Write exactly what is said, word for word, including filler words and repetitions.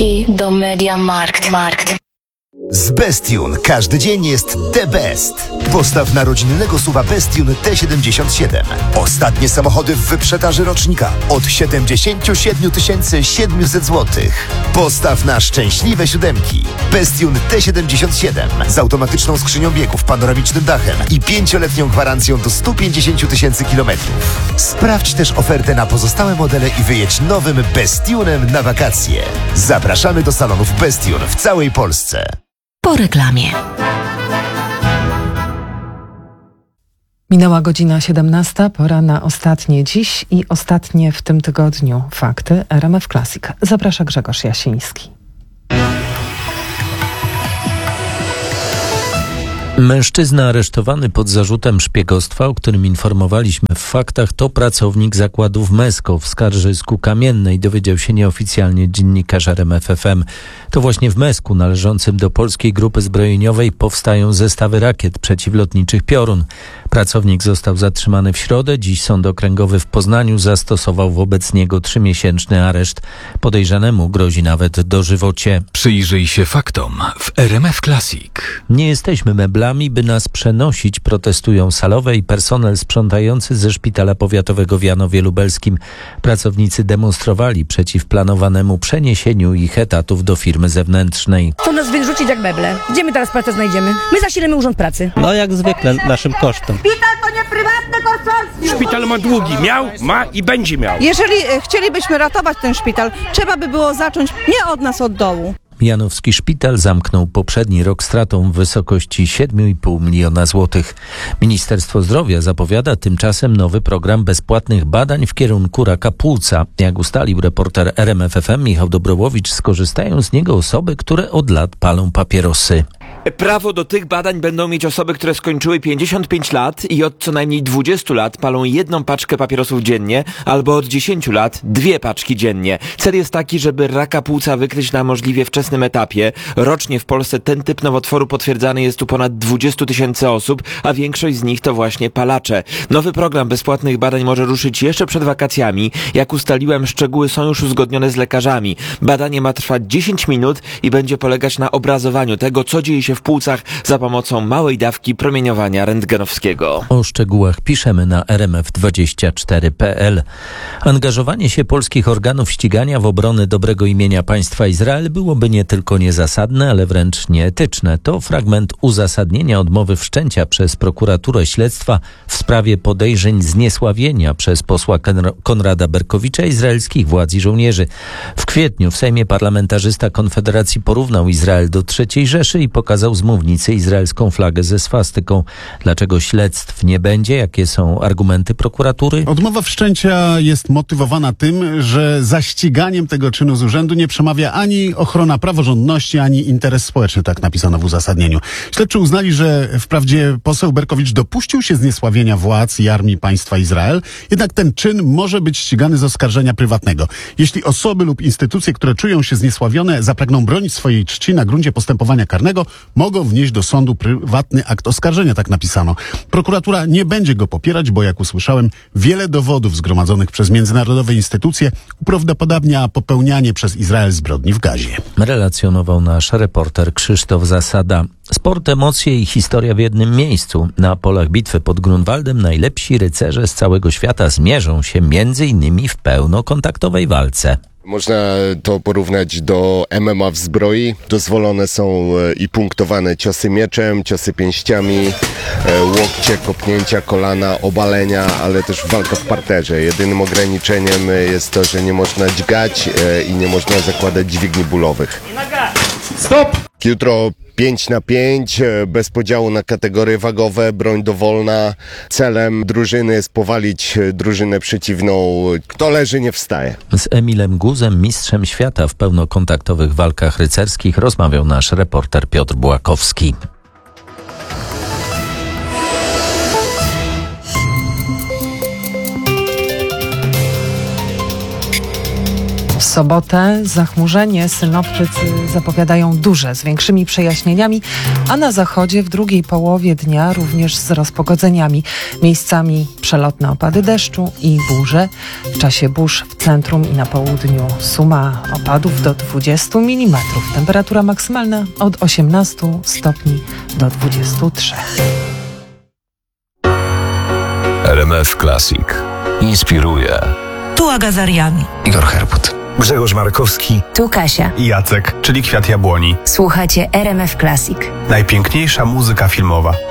Leci do MediaMarkt. Markt. Z Bestune każdy dzień jest the best. Postaw na rodzinnego suwa Bestune T siedemdziesiąt siedem. Ostatnie samochody w wyprzedaży rocznika od siedemdziesiąt siedem tysięcy siedemset złotych. Postaw na szczęśliwe siódemki. Bestune T siedemdziesiąt siedem z automatyczną skrzynią biegów, panoramicznym dachem i pięcioletnią gwarancją do stu pięćdziesięciu tysięcy kilometrów. Sprawdź też ofertę na pozostałe modele i wyjedź nowym Bestunem na wakacje. Zapraszamy do salonów Bestune w całej Polsce. Po reklamie. Minęła godzina siedemnasta, pora na ostatnie dziś i ostatnie w tym tygodniu fakty R M F Classic. Zaprasza Grzegorz Jasiński. Mężczyzna aresztowany pod zarzutem szpiegostwa, o którym informowaliśmy w faktach, to pracownik zakładów Mesko w Skarżysku Kamiennej, dowiedział się nieoficjalnie dziennikarz R M F F M. To właśnie w Mesku, należącym do Polskiej Grupy Zbrojeniowej, powstają zestawy rakiet przeciwlotniczych Piorun. Pracownik został zatrzymany w środę. Dziś Sąd Okręgowy w Poznaniu zastosował wobec niego trzymiesięczny areszt. Podejrzanemu grozi nawet dożywocie. Przyjrzyj się faktom w R M F Classic. Nie jesteśmy meblami, by nas przenosić, protestują salowe i personel sprzątający ze szpitala powiatowego w Janowie Lubelskim. Pracownicy demonstrowali przeciw planowanemu przeniesieniu ich etatów do firmy zewnętrznej. Chcą nas wyrzucić jak meble. Gdzie my teraz pracę znajdziemy? My zasilimy urząd pracy. No jak zwykle naszym kosztem. Szpital to nie prywatne konsorcjum. Szpital ma długi. Miał, ma i będzie miał. Jeżeli chcielibyśmy ratować ten szpital, trzeba by było zacząć nie od nas, od dołu. Janowski Szpital zamknął poprzedni rok stratą w wysokości siedem i pół miliona złotych. Ministerstwo Zdrowia zapowiada tymczasem nowy program bezpłatnych badań w kierunku raka płuca. Jak ustalił reporter R M F F M Michał Dobrowowicz, skorzystają z niego osoby, które od lat palą papierosy. Prawo do tych badań będą mieć osoby, które skończyły pięćdziesiąt pięć lat i od co najmniej dwudziestu lat palą jedną paczkę papierosów dziennie, albo od dziesięciu lat dwie paczki dziennie. Cel jest taki, żeby raka płuca wykryć na możliwie wczesnym etapie. Rocznie w Polsce ten typ nowotworu potwierdzany jest u ponad dwudziestu tysięcy osób, a większość z nich to właśnie palacze. Nowy program bezpłatnych badań może ruszyć jeszcze przed wakacjami. Jak ustaliłem, szczegóły są już uzgodnione z lekarzami. Badanie ma trwać dziesięć minut i będzie polegać na obrazowaniu tego, co dzieje się w płucach za pomocą małej dawki promieniowania rentgenowskiego. O szczegółach piszemy na R M F dwadzieścia cztery kropka p l. Angażowanie się polskich organów ścigania w obronę dobrego imienia państwa Izrael byłoby nie tylko niezasadne, ale wręcz nieetyczne. To fragment uzasadnienia odmowy wszczęcia przez prokuraturę śledztwa w sprawie podejrzeń zniesławienia przez posła Konrada Berkowicza izraelskich władz i żołnierzy. W kwietniu w Sejmie parlamentarzysta Konfederacji porównał Izrael do trzeciej Rzeszy i pokazał z mównicy izraelską flagę ze swastyką. Dlaczego śledztw nie będzie? Jakie są argumenty prokuratury? Odmowa wszczęcia jest motywowana tym, że za ściganiem tego czynu z urzędu nie przemawia ani ochrona praworządności, ani interes społeczny, tak napisano w uzasadnieniu. Śledczy uznali, że wprawdzie poseł Berkowicz dopuścił się zniesławienia władz i armii państwa Izrael, jednak ten czyn może być ścigany z oskarżenia prywatnego. Jeśli osoby lub instytucje, które czują się zniesławione, zapragną bronić swojej czci na gruncie postępowania karnego, mogą wnieść do sądu prywatny akt oskarżenia, tak napisano. Prokuratura nie będzie go popierać, bo jak usłyszałem, wiele dowodów zgromadzonych przez międzynarodowe instytucje uprawdopodobnia popełnianie przez Izrael zbrodni w Gazie. Relacjonował nasz reporter Krzysztof Zasada. Sport, emocje i historia w jednym miejscu. Na polach bitwy pod Grunwaldem najlepsi rycerze z całego świata zmierzą się między innymi w pełnokontaktowej walce. Można to porównać do M M A w zbroi. Dozwolone są i punktowane ciosy mieczem, ciosy pięściami, łokcie, kopnięcia, kolana, obalenia, ale też walka w parterze. Jedynym ograniczeniem jest to, że nie można dźgać i nie można zakładać dźwigni bólowych. Stop! Jutro pięć na pięć, bez podziału na kategorie wagowe, broń dowolna. Celem drużyny jest powalić drużynę przeciwną. Kto leży, nie wstaje. Z Emilem Guzem, mistrzem świata w pełnokontaktowych walkach rycerskich, rozmawiał nasz reporter Piotr Błakowski. sobotę zachmurzenie synoptycy zapowiadają duże, z większymi przejaśnieniami, a na zachodzie w drugiej połowie dnia również z rozpogodzeniami. Miejscami przelotne opady deszczu i burze. W czasie burz w centrum i na południu suma opadów do dwudziestu milimetrów. Temperatura maksymalna od osiemnastu stopni do dwudziestu trzech. R M F Classic inspiruje. Tu Aga Zarian. Igor Herbut. Grzegorz Markowski. Tu Kasia. I Jacek, czyli Kwiat Jabłoni. Słuchacie R M F Classic. Najpiękniejsza muzyka filmowa.